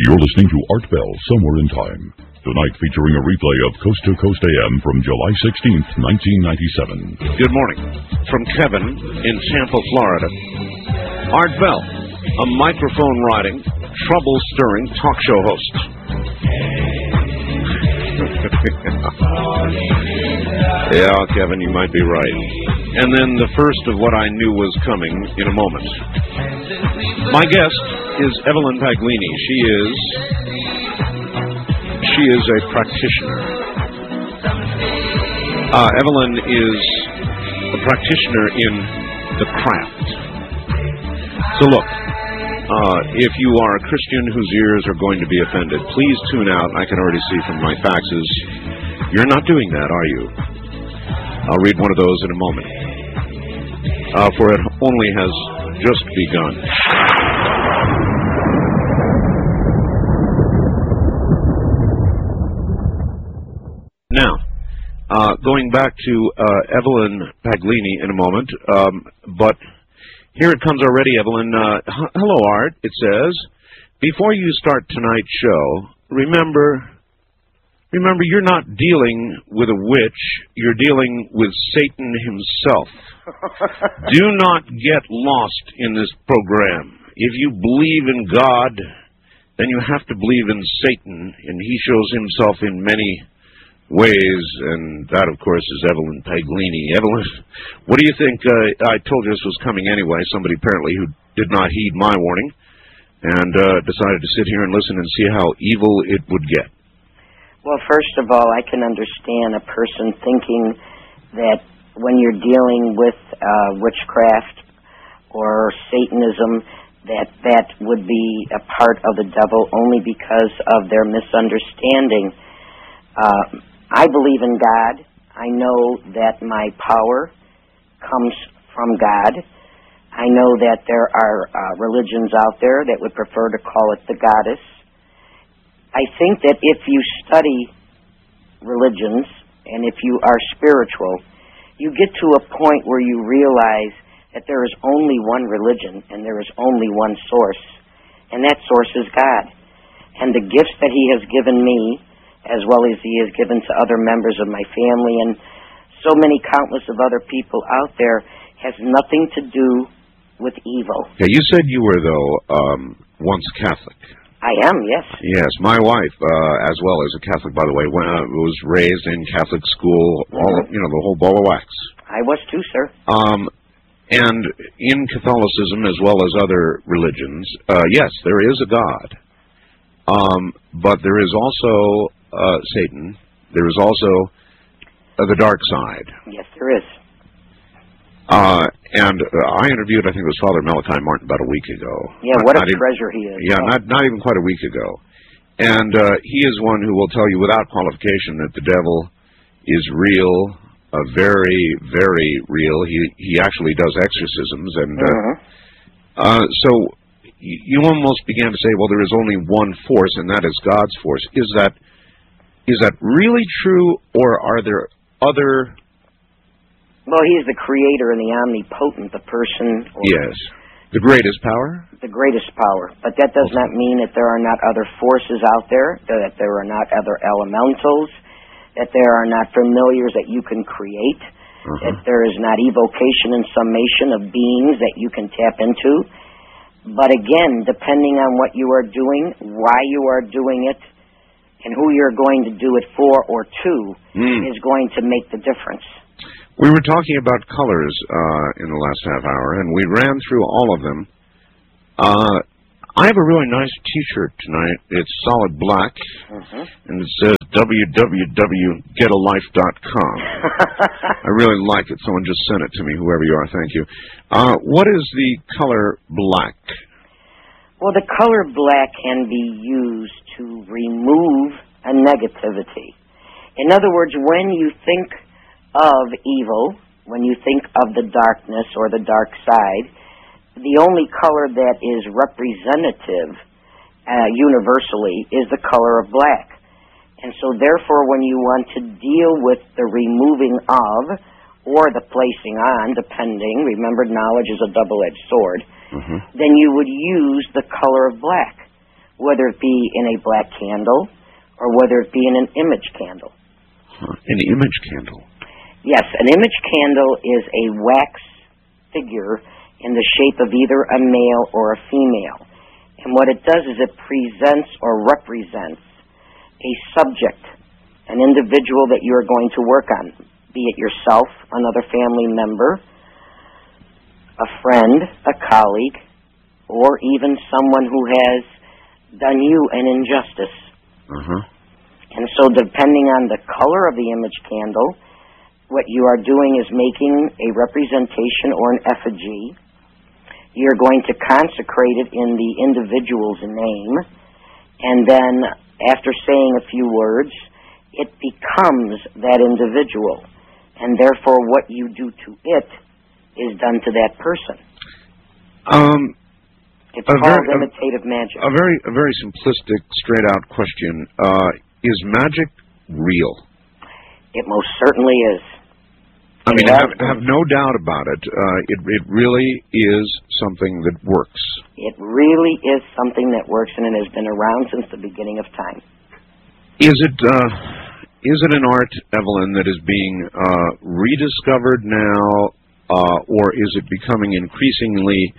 You're listening to Art Bell, Somewhere in Time. Tonight featuring a replay of Coast to Coast AM from July 16th, 1997. Good morning. From Kevin in Tampa, Florida. Art Bell, a microphone-riding, trouble-stirring talk show host. Yeah, Kevin, you might be right. And then the first of what I knew was coming in a moment. My guest is Evelyn Paglini. She is a practitioner. Evelyn is a practitioner in the craft. So look, if you are a Christian whose ears are going to be offended, please tune out. I can already see from my faxes, you're not doing that, are you? I'll read one of those in a moment. For it only has just begun. Now, going back to Evelyn Paglini in a moment, but here it comes already, Evelyn. Hello, Art, it says. Before you start tonight's show, remember, you're not dealing with a witch. You're dealing with Satan himself. Do not get lost in this program. If you believe in God, then you have to believe in Satan, and he shows himself in many ways, and that, of course, is Evelyn Paglini. Evelyn, what do you think? I told you this was coming anyway. Somebody apparently who did not heed my warning and decided to sit here and listen and see how evil it would get. Well, first of all, I can understand a person thinking that when you're dealing with witchcraft or Satanism, that would be a part of the devil only because of their misunderstanding. I believe in God. I know that my power comes from God. I know that there are religions out there that would prefer to call it the goddess. I think that if you study religions and if you are spiritual, you get to a point where you realize that there is only one religion and there is only one source, and that source is God. And the gifts that he has given me, as well as he has given to other members of my family and so many countless of other people out there, has nothing to do with evil. Yeah, you said you were, though, once Catholic. I am, yes. Yes, my wife, as well as a Catholic, by the way, was raised in Catholic school, the whole ball of wax. I was too, sir. And in Catholicism, as well as other religions, yes, there is a God. But there is also Satan. There is also the dark side. Yes, there is. And I interviewed, I think it was Father Malachi Martin about a week ago. Yeah, what a treasure he is. Yeah, not even quite a week ago. And he is one who will tell you without qualification that the devil is real, very, very real. He actually does exorcisms. And so you almost began to say, well, there is only one force, and that is God's force. Is that really true, or are there other... Well, he is the creator and the omnipotent, the person... Yes. The greatest power? The greatest power. But that does not mean that there are not other forces out there, that there are not other elementals, that there are not familiars that you can create, that there is not evocation and summation of beings that you can tap into. But again, depending on what you are doing, why you are doing it, and who you're going to do it for or to, is going to make the difference. We were talking about colors in the last half hour, and we ran through all of them. I have a really nice T-shirt tonight. It's solid black, and it says www.getalife.com. I really like it. Someone just sent it to me, whoever you are. Thank you. What is the color black? Well, the color black can be used to remove a negativity. In other words, when you think of evil, when you think of the darkness or the dark side, the only color that is representative universally is the color of black. And so therefore, when you want to deal with the removing of or the placing on, depending, remember knowledge is a double-edged sword, then you would use the color of black. whether it be in a black candle or whether it be in an image candle. An image candle? Yes, an image candle is a wax figure in the shape of either a male or a female. And what it does is it presents or represents a subject, an individual that you are going to work on, be it yourself, another family member, a friend, a colleague, or even someone who has done you an injustice. And so depending on the color of the image candle, what you are doing is making a representation or an effigy. You're going to consecrate it in the individual's name, and then after saying a few words, it becomes that individual, and therefore what you do to it is done to that person. It's called imitative magic. A very simplistic, straight-out question. Is magic real? It most certainly is. I mean, I have no doubt about it. It really is something that works. It really is something that works, and it has been around since the beginning of time. Is it an art, Evelyn, that is being rediscovered now, or is it becoming increasingly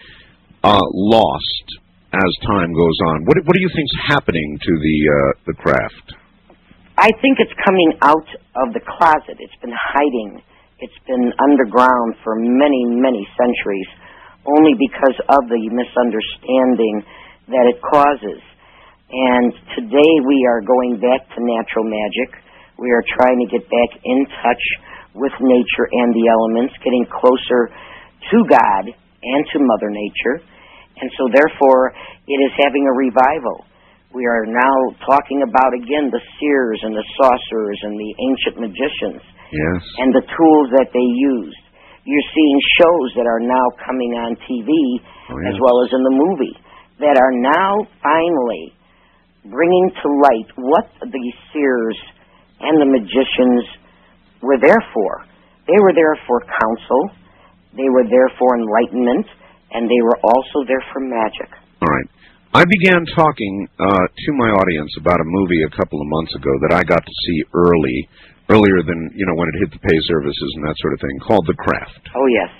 lost as time goes on? What do you think's happening to the craft? I think it's coming out of the closet. It's been hiding. It's been underground for many, many centuries, only because of the misunderstanding that it causes. And today we are going back to natural magic. We are trying to get back in touch with nature and the elements, getting closer to God and to Mother Nature. And so therefore, it is having a revival. We are now talking about, again, the seers and the sorcerers and the ancient magicians. Yes. And the tools that they used. You're seeing shows that are now coming on TV, as well as in the movie, that are now finally bringing to light what the seers and the magicians were there for. They were there for counsel, they were there for enlightenment, and they were also there for magic. All right. I began talking to my audience about a movie a couple of months ago that I got to see earlier than, when it hit the pay services and that sort of thing, called The Craft. Oh, yes.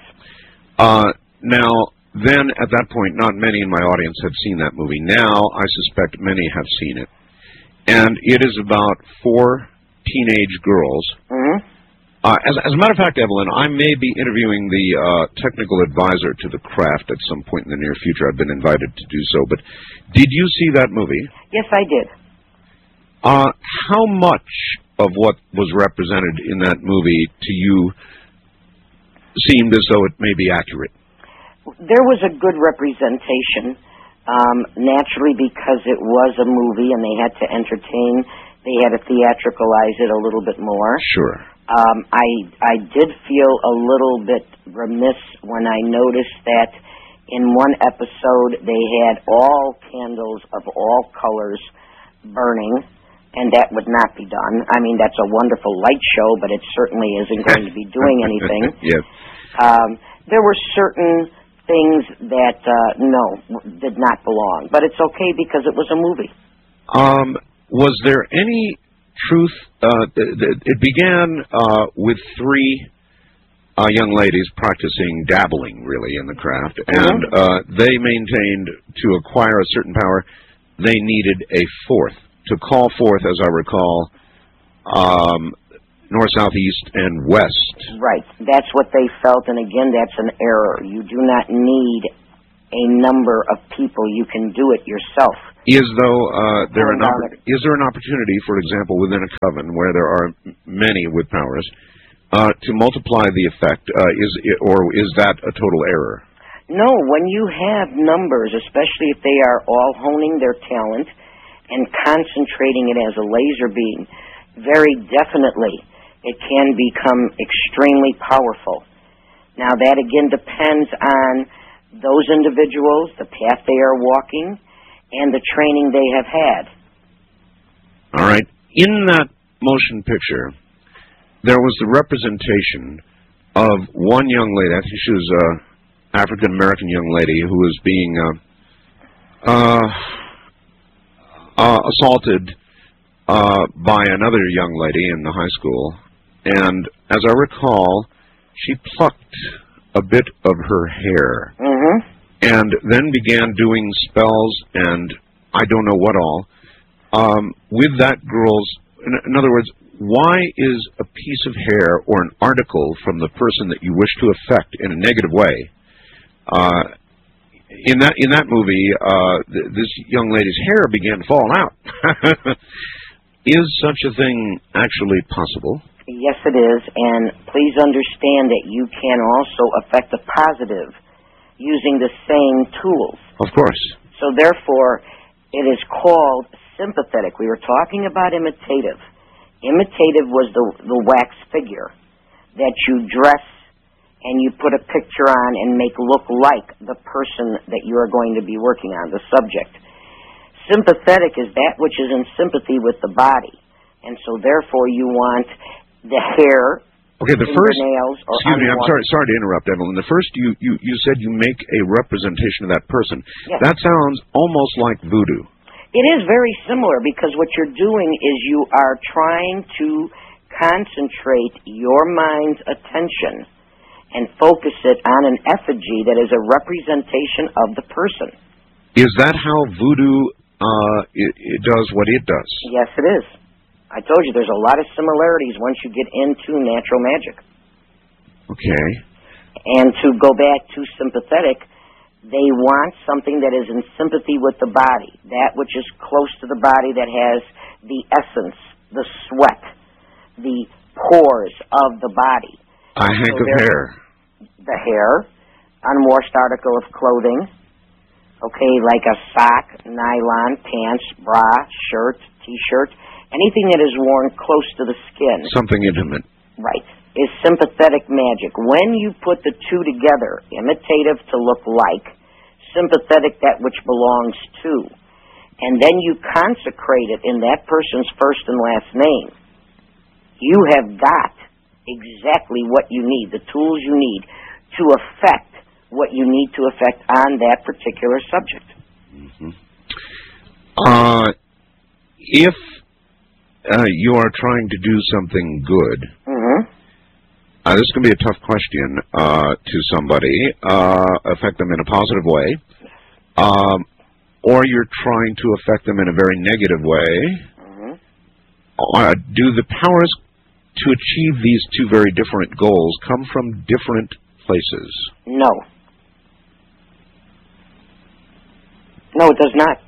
Now, then, at that point, not many in my audience had seen that movie. Now, I suspect many have seen it. And it is about 4 teenage girls. Mm-hmm. As a matter of fact, Evelyn, I may be interviewing the technical advisor to The Craft at some point in the near future. I've been invited to do so. But did you see that movie? Yes, I did. How much of what was represented in that movie to you seemed as though it may be accurate? There was a good representation, naturally because it was a movie and they had to entertain. They had to theatricalize it a little bit more. Sure. I did feel a little bit remiss when I noticed that in one episode they had all candles of all colors burning, and that would not be done. I mean, that's a wonderful light show, but it certainly isn't going to be doing anything. Yes. There were certain things that, did not belong. But it's okay because it was a movie. Was there any truth? It began with 3 young ladies practicing dabbling, really, in the craft. And they maintained to acquire a certain power, they needed a 4th. To call forth, as I recall, north, south, east, and west. Right. That's what they felt, and again, that's an error. You do not need a number of people. You can do it yourself. Is there an opportunity, for example, within a coven where there are many with powers, to multiply the effect? Is that a total error? No. When you have numbers, especially if they are all honing their talent and concentrating it as a laser beam, very definitely it can become extremely powerful. Now, that again depends on those individuals, the path they are walking, and the training they have had. All right. In that motion picture, there was the representation of one young lady. I think she was an African-American young lady who was being assaulted by another young lady in the high school, and as I recall, she plucked a bit of her hair, and then began doing spells and I don't know what all with that girl's. In other words, why is a piece of hair or an article from the person that you wish to affect in a negative way? In that movie, this young lady's hair began to fall out. Is such a thing actually possible? Yes, it is, and please understand that you can also affect the positive using the same tools. Of course. So therefore, it is called sympathetic. We were talking about imitative. Imitative was the wax figure that you dress and you put a picture on and make look like the person that you are going to be working on, the subject. Sympathetic is that which is in sympathy with the body. And so therefore you want the hair, okay, the first, nails, or excuse me, I'm sorry to interrupt, Evelyn. The first, you said you make a representation of that person. Yes. That sounds almost like voodoo. It is very similar because what you're doing is you are trying to concentrate your mind's attention and focus it on an effigy that is a representation of the person. Is that how voodoo it does what it does? Yes, it is. I told you there's a lot of similarities once you get into natural magic. Okay. And to go back to sympathetic, they want something that is in sympathy with the body, that which is close to the body, that has the essence, the sweat, the pores of the body. A hank of hair. The hair, unwashed article of clothing, okay, like a sock, nylon, pants, bra, shirt, T-shirt, anything that is worn close to the skin. Something intimate. Right. Is sympathetic magic. When you put the two together, imitative to look like, sympathetic that which belongs to, and then you consecrate it in that person's first and last name, you have got exactly what you need, the tools you need to affect what you need to affect on that particular subject. If you are trying to do something good, this can be a tough question to somebody, affect them in a positive way, or you're trying to affect them in a very negative way. Do the powers to achieve these two very different goals come from different places? No. No, it does not.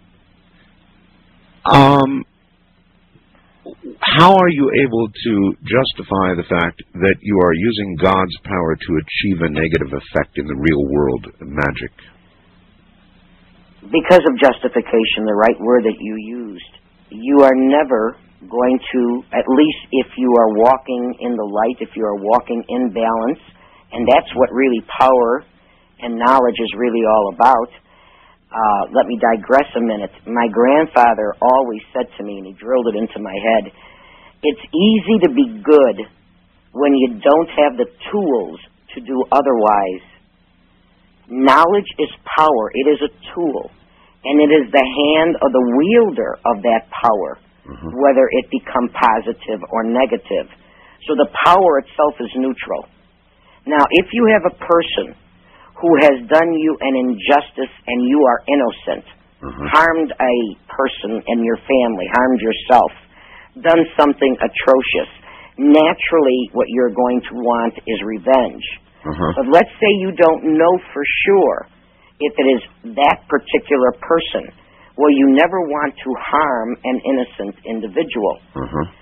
How are you able to justify the fact that you are using God's power to achieve a negative effect in the real world of magic? Because of justification, the right word that you used. You are never going to, at least if you are walking in the light, if you are walking in balance, and that's what really power and knowledge is really all about. Let me digress a minute. My grandfather always said to me, and he drilled it into my head, it's easy to be good when you don't have the tools to do otherwise. Knowledge is power. It is a tool. And it is the hand of the wielder of that power, whether it become positive or negative. So the power itself is neutral. Now, if you have a person who has done you an injustice and you are innocent, harmed a person in your family, harmed yourself, done something atrocious, naturally what you're going to want is revenge. But let's say you don't know for sure if it is that particular person. Well, you never want to harm an innocent individual.